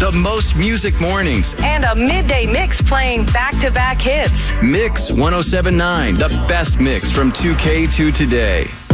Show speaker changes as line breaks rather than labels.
the most music mornings.
And a midday mix playing back-to-back hits.
Mix 1079, the best mix from 2K to today.